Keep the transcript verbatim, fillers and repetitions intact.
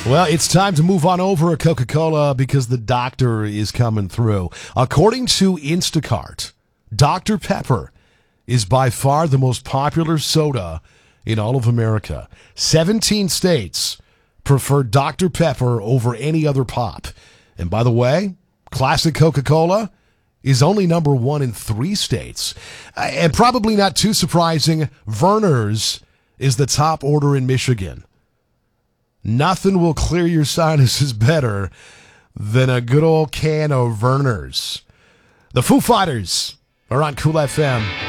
Well, it's time to move on over at Coca-Cola because the doctor is coming through. According to Instacart, Doctor Pepper is by far the most popular soda in all of America. seventeen states prefer Doctor Pepper over any other pop. And by the way, classic Coca-Cola is only number one in three states. And probably not too surprising, Verner's is the top order in Michigan. Nothing will clear your sinuses better than a good old can of Verner's. The Foo Fighters are on Cool F M.